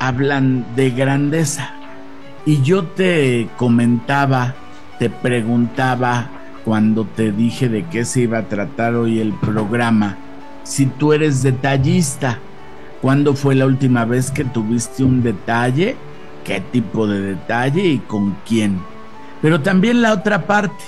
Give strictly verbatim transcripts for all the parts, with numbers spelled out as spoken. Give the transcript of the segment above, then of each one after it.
hablan de grandeza. Y yo te comentaba, te preguntaba cuando te dije de qué se iba a tratar hoy el programa, si tú eres detallista. ¿Cuándo fue la última vez que tuviste un detalle? ¿Qué tipo de detalle y con quién? Pero también la otra parte.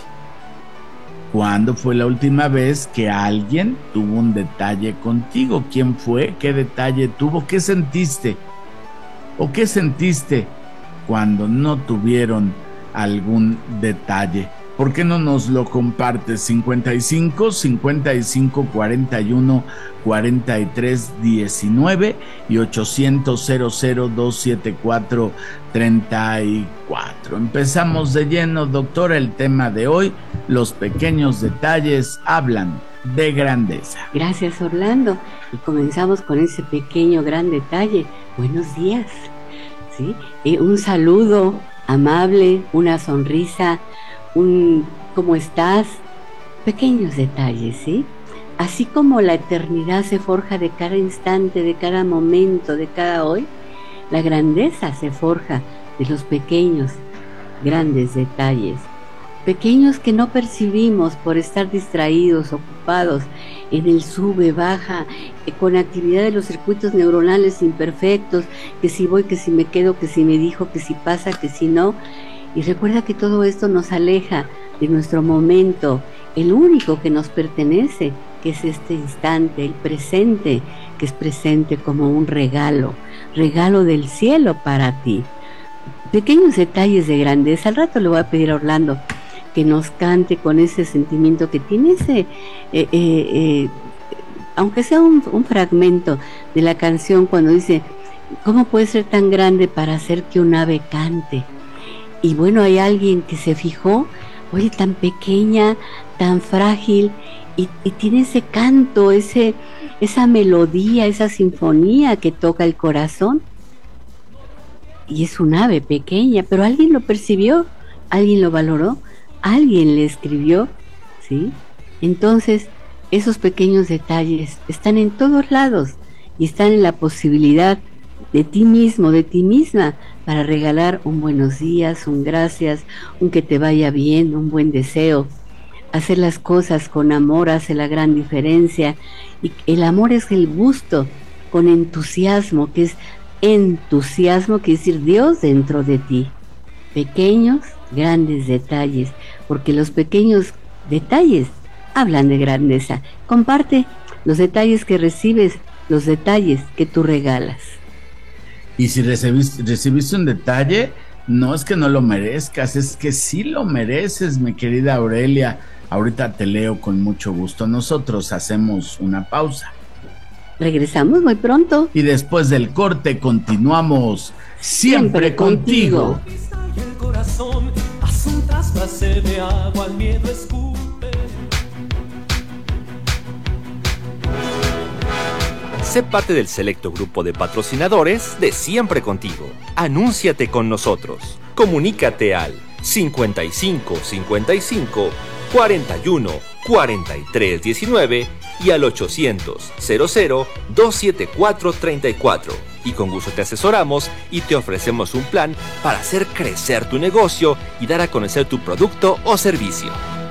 ¿Cuándo fue la última vez que alguien tuvo un detalle contigo? ¿Quién fue? ¿Qué detalle tuvo? ¿Qué sentiste? ¿O qué sentiste cuando no tuvieron algún detalle? ¿Por qué no nos lo compartes? cincuenta y cinco, cincuenta y cinco, cuarenta y uno, cuarenta y tres, diecinueve y ochocientos, cero cero, dos setenta y cuatro, treinta y cuatro. Empezamos de lleno, doctora, el tema de hoy, los pequeños detalles hablan de grandeza. Gracias, Orlando. Y comenzamos con ese pequeño gran detalle. Buenos días. ¿Sí? Eh, un saludo amable, una sonrisa, un ¿cómo estás? Pequeños detalles, ¿sí? Así como la eternidad se forja de cada instante, de cada momento, de cada hoy, la grandeza se forja de los pequeños, grandes detalles. Pequeños que no percibimos por estar distraídos, ocupados en el sube, baja, eh, con actividad de los circuitos neuronales imperfectos, que si voy, que si me quedo, que si me dijo, que si pasa, que si no. Y recuerda que todo esto nos aleja de nuestro momento, el único que nos pertenece, que es este instante, el presente, que es presente como un regalo, regalo del cielo para ti. Pequeños detalles de grandeza. Al rato le voy a pedir a Orlando que nos cante con ese sentimiento que tiene, ese, eh, eh, eh, aunque sea un, un fragmento de la canción, cuando dice, ¿cómo puede ser tan grande para hacer que un ave cante? Y bueno, hay alguien que se fijó, oye, tan pequeña, tan frágil, y, y tiene ese canto, ese, esa melodía, esa sinfonía que toca el corazón. Y es un ave pequeña, pero alguien lo percibió, alguien lo valoró, alguien le escribió, ¿sí? Entonces, esos pequeños detalles están en todos lados y están en la posibilidad de ti mismo, de ti misma, para regalar un buenos días, un gracias, un que te vaya bien, un buen deseo. Hacer las cosas con amor hace la gran diferencia, y el amor es el gusto con entusiasmo, que es entusiasmo, quiere decir Dios dentro de ti. Pequeños, grandes detalles, porque los pequeños detalles hablan de grandeza. Comparte los detalles que recibes, los detalles que tú regalas. Y si recibiste, recibiste un detalle, no es que no lo merezcas, es que sí lo mereces, mi querida Aurelia. Ahorita te leo con mucho gusto. Nosotros hacemos una pausa. Regresamos muy pronto. Y después del corte continuamos siempre, siempre contigo. El corazón hace un trasvase de agua, el miedo escupe. Sé parte del selecto grupo de patrocinadores de Siempre Contigo. Anúnciate con nosotros. Comunícate al cincuenta y cinco, cincuenta y cinco, cuarenta y uno, cuarenta y tres, diecinueve y al ochocientos, cero cero, dos setenta y cuatro, treinta y cuatro. Y con gusto te asesoramos y te ofrecemos un plan para hacer crecer tu negocio y dar a conocer tu producto o servicio.